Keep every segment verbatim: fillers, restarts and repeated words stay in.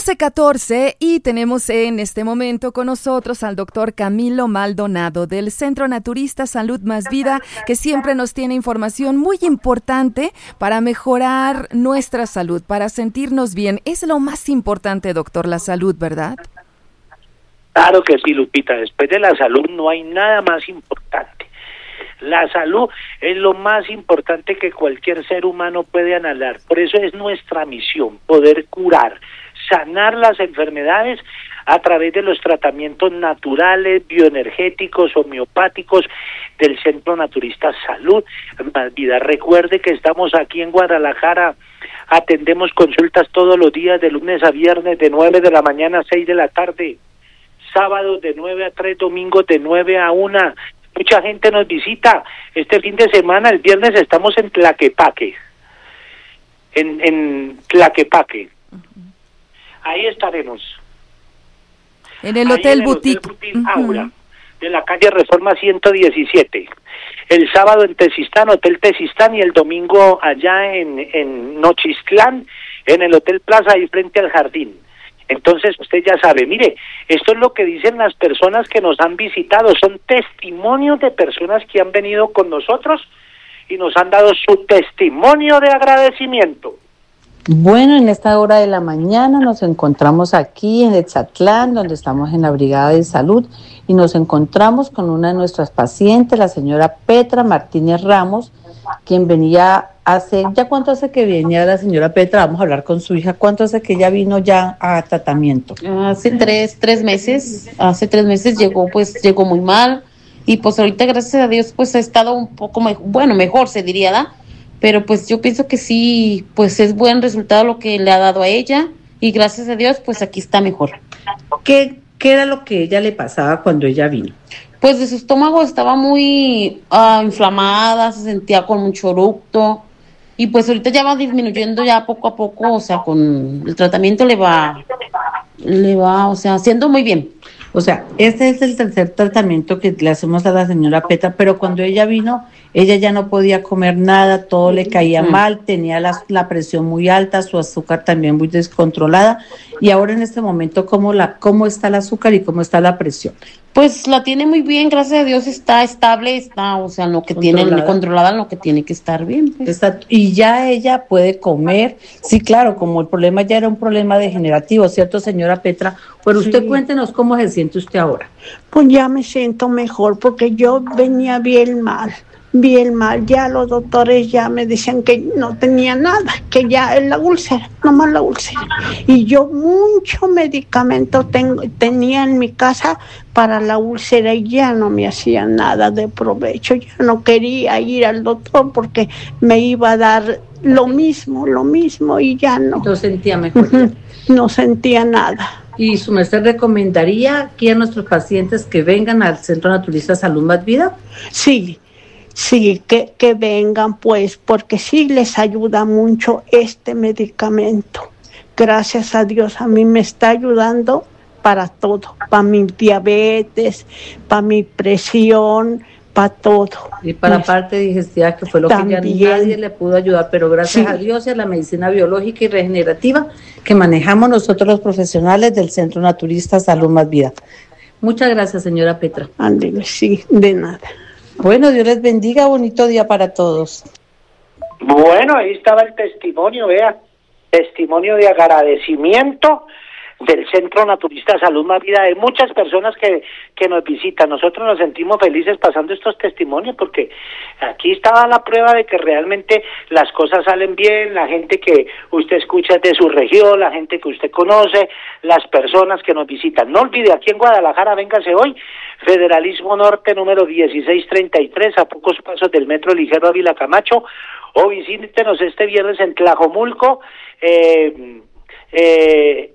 doce catorce y tenemos en este momento con nosotros al doctor Camilo Maldonado del Centro Naturista Salud Más Vida, que siempre nos tiene información muy importante para mejorar nuestra salud, para sentirnos bien. Es lo más importante, doctor, la salud, ¿verdad? Claro que sí, Lupita. Después de la salud no hay nada más importante. La salud es lo más importante que cualquier ser humano puede anhelar. Por eso es nuestra misión, poder curar, sanar las enfermedades a través de los tratamientos naturales, bioenergéticos, homeopáticos del Centro Naturista Salud Más Vida. Recuerde que estamos aquí en Guadalajara, atendemos consultas todos los días, de lunes a viernes, de nueve de la mañana a seis de la tarde, sábados de nueve a tres, domingos de nueve a una. Mucha gente nos visita. Este fin de semana, el viernes, estamos en Tlaquepaque, en, en Tlaquepaque. Ahí estaremos. En el Hotel en el Boutique, Hotel Boutique uh-huh. Aura, de la calle Reforma ciento diecisiete. El sábado en Tezistán, Hotel Tezistán, y el domingo allá en, en Nochistlán, en el Hotel Plaza, ahí frente al jardín. Entonces usted ya sabe, mire, esto es lo que dicen las personas que nos han visitado, son testimonios de personas que han venido con nosotros y nos han dado su testimonio de agradecimiento. Bueno, en esta hora de la mañana nos encontramos aquí en Etzatlán, donde estamos en la Brigada de Salud, y nos encontramos con una de nuestras pacientes, la señora Petra Martínez Ramos, quien venía hace, ¿ya cuánto hace que venía la señora Petra? Vamos a hablar con su hija. ¿Cuánto hace que ella vino ya a tratamiento? Hace tres, tres meses, hace tres meses llegó, pues llegó muy mal, y pues ahorita gracias a Dios pues ha estado un poco mejor, bueno, mejor se diría, ¿da? Pero pues yo pienso que sí, pues es buen resultado lo que le ha dado a ella, y gracias a Dios pues aquí está mejor. ¿Qué, qué era lo que ella le pasaba cuando ella vino? Pues de su estómago estaba muy uh, inflamada, se sentía con mucho eructo, y pues ahorita ya va disminuyendo ya poco a poco, o sea, con el tratamiento le va, le va, o sea, haciendo muy bien. O sea, este es el tercer tratamiento que le hacemos a la señora Petra, pero cuando ella vino, ella ya no podía comer nada, todo le caía mm. mal, tenía la, la presión muy alta, su azúcar también muy descontrolada, y ahora en este momento, ¿cómo, la, cómo está el azúcar y cómo está la presión? Pues la tiene muy bien, gracias a Dios está estable, está, o sea, lo que controlada. tiene, controlada, lo que tiene que estar bien. Pues. Está, y ya ella puede comer, sí, claro, como el problema ya era un problema degenerativo, ¿cierto, señora Petra? Pero usted sí. Cuéntenos cómo se siente usted ahora. Pues ya me siento mejor, porque yo venía bien mal. Bien mal, ya los doctores ya me decían que no tenía nada, que ya es la úlcera, nomás la úlcera. Y yo mucho medicamento tengo, tenía en mi casa para la úlcera y ya no me hacía nada de provecho. Ya no quería ir al doctor porque me iba a dar lo mismo, lo mismo y ya no. No sentía mejor. No sentía nada. ¿Y su merced recomendaría aquí a nuestros pacientes que vengan al Centro Naturista Salud Más Vida? Sí. Sí, que, que vengan pues, porque sí les ayuda mucho este medicamento. Gracias a Dios, a mí me está ayudando para todo, para mi diabetes, para mi presión, para todo. Y para la parte digestiva, que fue lo También. que ya nadie le pudo ayudar, pero gracias sí. a Dios y a la medicina biológica y regenerativa que manejamos nosotros los profesionales del Centro Naturista Salud Más Vida. Muchas gracias, señora Petra. Ándale, sí, de nada. Bueno, Dios les bendiga, bonito día para todos. Bueno, ahí estaba el testimonio, vea, testimonio de agradecimiento del Centro Naturista Salud Más Vida, de muchas personas que, que nos visitan. Nosotros nos sentimos felices pasando estos testimonios porque aquí estaba la prueba de que realmente las cosas salen bien, la gente que usted escucha de su región, la gente que usted conoce, las personas que nos visitan. No olvide, aquí en Guadalajara, véngase hoy, Federalismo Norte número dieciséis treinta y tres, a pocos pasos del Metro Ligero Ávila Camacho, o visítenos este viernes en Tlajomulco, eh, eh,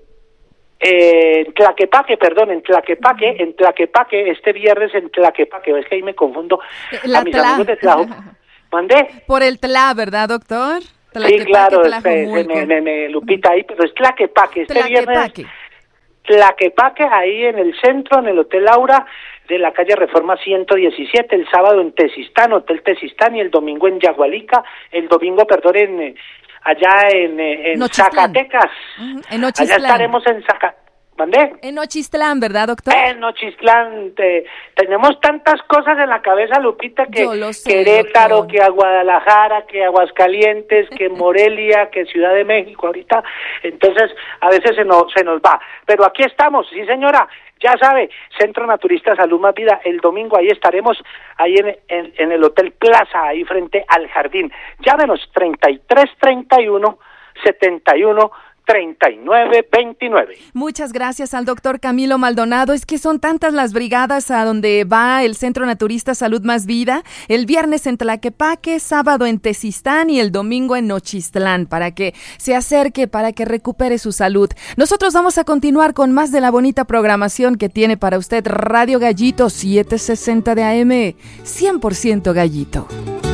Eh, en Tlaquepaque, perdón, en Tlaquepaque, en Tlaquepaque, este viernes en Tlaquepaque, es que ahí me confundo la a mis tla. amigos de Tlajo. ¿Mandé? Por el Tla, ¿verdad, doctor? Sí, claro, este, me, me, me, Lupita ahí, pero es Tlaquepaque, este Tlaquepaque. viernes Tlaquepaque, ahí en el centro, en el Hotel Aura, de la calle Reforma ciento diecisiete, el sábado en Tezistán, Hotel Tezistán, y el domingo en Yagualica, el domingo, perdón, en... allá en, en Nochistlán. Zacatecas. Uh-huh. En Nochistlán. Allá estaremos en Zacatecas. ¿Mandé? En Nochistlán, ¿verdad, doctor? En Nochistlán. Te, tenemos tantas cosas en la cabeza, Lupita, que Yo lo sé, Querétaro, doctor. que a Guadalajara, que Aguascalientes, que Morelia, que Ciudad de México ahorita. Entonces, a veces se nos, se nos va. Pero aquí estamos, sí señora. Ya sabe, Centro Naturista Salud Más Vida, el domingo ahí estaremos, ahí en, en, en el Hotel Plaza, ahí frente al jardín. Llámenos treinta y tres treinta y uno setenta y uno treinta y nueve veintinueve. Muchas gracias al doctor Camilo Maldonado. Es que son tantas las brigadas a donde va el Centro Naturista Salud Más Vida. El viernes en Tlaquepaque, sábado en Tezistán y el domingo en Nochistlán, para que se acerque, para que recupere su salud. Nosotros vamos a continuar con más de la bonita programación que tiene para usted Radio Gallito setecientos sesenta de A M, cien por ciento Gallito.